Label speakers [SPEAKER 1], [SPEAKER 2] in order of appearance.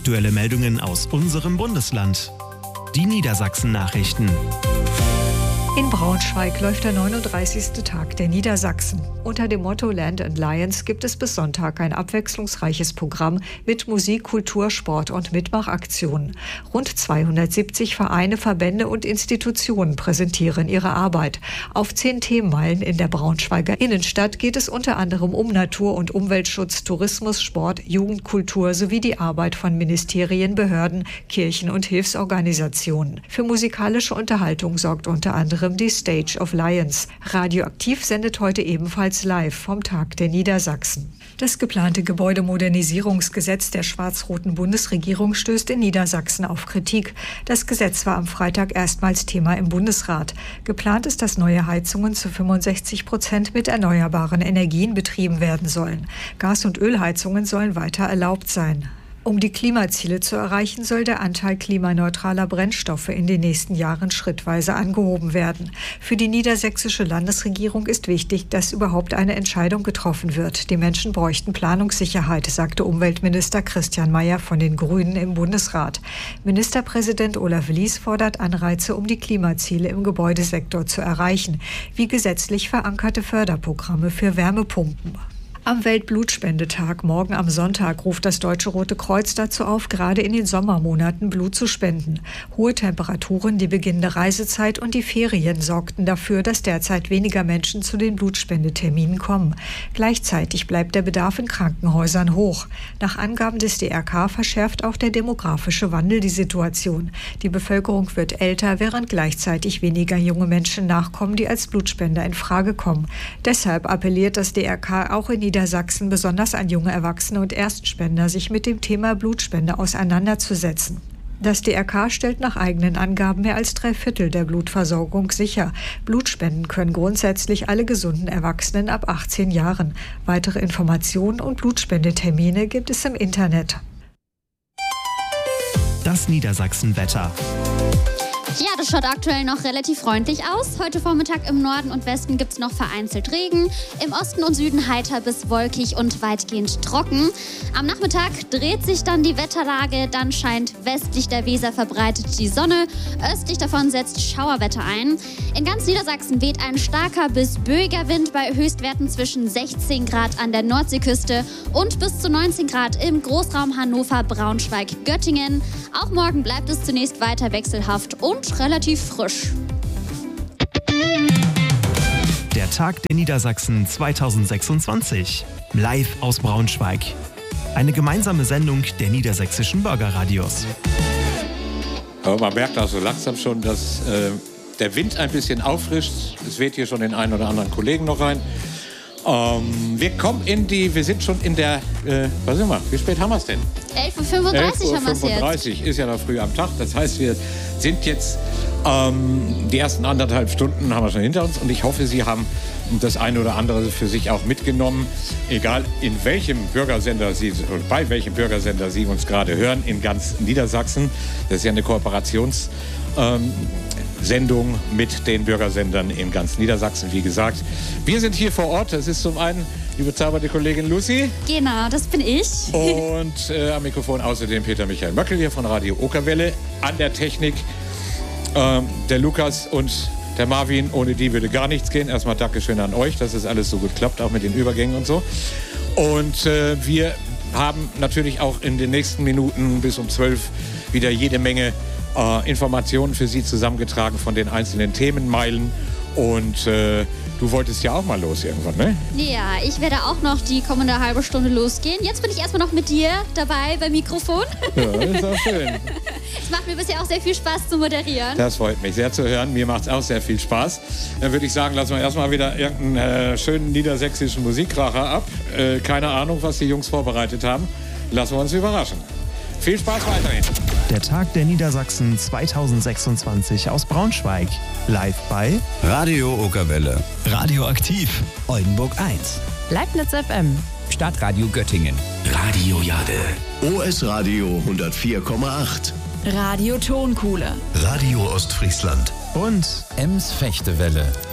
[SPEAKER 1] Aktuelle Meldungen aus unserem Bundesland. Die Niedersachsen-Nachrichten.
[SPEAKER 2] In Braunschweig läuft der 39. Tag der Niedersachsen. Unter dem Motto Land and Lions gibt es bis Sonntag ein abwechslungsreiches Programm mit Musik, Kultur, Sport und Mitmachaktionen. Rund 270 Vereine, Verbände und Institutionen präsentieren ihre Arbeit. Auf 10 Themenmeilen in der Braunschweiger Innenstadt geht es unter anderem um Natur- und Umweltschutz, Tourismus, Sport, Jugendkultur sowie die Arbeit von Ministerien, Behörden, Kirchen und Hilfsorganisationen. Für musikalische Unterhaltung sorgt unter anderem die Stage of Lions. Radioaktiv sendet heute ebenfalls live vom Tag der Niedersachsen. Das geplante Gebäudemodernisierungsgesetz der schwarz-roten Bundesregierung stößt in Niedersachsen auf Kritik. Das Gesetz war am Freitag erstmals Thema im Bundesrat. Geplant ist, dass neue Heizungen zu 65% mit erneuerbaren Energien betrieben werden sollen. Gas- und Ölheizungen sollen weiter erlaubt sein. Um die Klimaziele zu erreichen, soll der Anteil klimaneutraler Brennstoffe in den nächsten Jahren schrittweise angehoben werden. Für die niedersächsische Landesregierung ist wichtig, dass überhaupt eine Entscheidung getroffen wird. Die Menschen bräuchten Planungssicherheit, sagte Umweltminister Christian Mayer von den Grünen im Bundesrat. Ministerpräsident Olaf Lies fordert Anreize, um die Klimaziele im Gebäudesektor zu erreichen, wie gesetzlich verankerte Förderprogramme für Wärmepumpen. Am Weltblutspendetag morgen am Sonntag ruft das Deutsche Rote Kreuz dazu auf, gerade in den Sommermonaten Blut zu spenden. Hohe Temperaturen, die beginnende Reisezeit und die Ferien sorgten dafür, dass derzeit weniger Menschen zu den Blutspendeterminen kommen. Gleichzeitig bleibt der Bedarf in Krankenhäusern hoch. Nach Angaben des DRK verschärft auch der demografische Wandel die Situation. Die Bevölkerung wird älter, während gleichzeitig weniger junge Menschen nachkommen, die als Blutspender in Frage kommen. Deshalb appelliert das DRK auch in Niedersachsen besonders an junge Erwachsene und Erstspender, sich mit dem Thema Blutspende auseinanderzusetzen. Das DRK stellt nach eigenen Angaben mehr als 3/4 der Blutversorgung sicher. Blutspenden können grundsätzlich alle gesunden Erwachsenen ab 18 Jahren. Weitere Informationen und Blutspendetermine gibt es im Internet.
[SPEAKER 1] Das Niedersachsen-Wetter.
[SPEAKER 3] Ja, das schaut aktuell noch relativ freundlich aus. Heute Vormittag im Norden und Westen gibt es noch vereinzelt Regen. Im Osten und Süden heiter bis wolkig und weitgehend trocken. Am Nachmittag dreht sich dann die Wetterlage. Dann scheint westlich der Weser verbreitet die Sonne. Östlich davon setzt Schauerwetter ein. In ganz Niedersachsen weht ein starker bis böiger Wind bei Höchstwerten zwischen 16 Grad an der Nordseeküste und bis zu 19 Grad im Großraum Hannover, Braunschweig, Göttingen. Auch morgen bleibt es zunächst weiter wechselhaft und relativ frisch.
[SPEAKER 1] Der Tag der Niedersachsen 2026. Live aus Braunschweig. Eine gemeinsame Sendung der niedersächsischen Bürgerradios.
[SPEAKER 4] Aber man merkt also langsam schon, dass der Wind ein bisschen auffrischt. Es weht hier schon den einen oder anderen Kollegen noch rein. Wir sind schon in der, was sind wir? Wie spät haben wir es denn?
[SPEAKER 3] 11.35 Uhr haben wir es jetzt.
[SPEAKER 4] 11.35 Uhr ist ja noch früh am Tag. Das heißt, wir sind jetzt, die ersten 1,5 Stunden haben wir schon hinter uns. Und ich hoffe, Sie haben das eine oder andere für sich auch mitgenommen. Egal in welchem Bürgersender Sie, oder bei welchem Bürgersender Sie uns gerade hören, in ganz Niedersachsen. Das ist ja eine Sendung mit den Bürgersendern in ganz Niedersachsen, wie gesagt. Wir sind hier vor Ort. Das ist zum einen die bezauberte Kollegin Lucy.
[SPEAKER 3] Genau, das bin ich.
[SPEAKER 4] Und am Mikrofon außerdem Peter Michael Möckel hier von Radio Okerwelle. An der Technik der Lukas und der Marvin. Ohne die würde gar nichts gehen. Erstmal Dankeschön an euch, dass es alles so gut klappt, auch mit den Übergängen und so. Und wir haben natürlich auch in den nächsten Minuten bis um 12 wieder jede Menge Informationen für Sie zusammengetragen von den einzelnen Themenmeilen. Und du wolltest ja auch mal los irgendwann, ne?
[SPEAKER 3] Ja, ich werde auch noch die kommende halbe Stunde losgehen. Jetzt bin ich erstmal noch mit dir dabei beim Mikrofon.
[SPEAKER 4] Ja, das ist auch schön.
[SPEAKER 3] Es macht mir bisher auch sehr viel Spaß zu moderieren.
[SPEAKER 4] Das freut mich sehr zu hören. Mir macht es auch sehr viel Spaß. Dann würde ich sagen, lassen wir erstmal wieder irgendeinen schönen niedersächsischen Musikkracher ab. Keine Ahnung, was die Jungs vorbereitet haben. Lassen wir uns überraschen. Viel Spaß weiterhin.
[SPEAKER 1] Der Tag der Niedersachsen 2026 aus Braunschweig. Live bei
[SPEAKER 5] Radio Okerwelle.
[SPEAKER 1] Radioaktiv.
[SPEAKER 5] Oldenburg 1.
[SPEAKER 6] Leibniz FM.
[SPEAKER 5] Stadtradio Göttingen.
[SPEAKER 7] Radio Jade.
[SPEAKER 8] OS Radio 104,8.
[SPEAKER 6] Radio Tonkuhle.
[SPEAKER 7] Radio Ostfriesland.
[SPEAKER 1] Und
[SPEAKER 5] Ems Fechtewelle.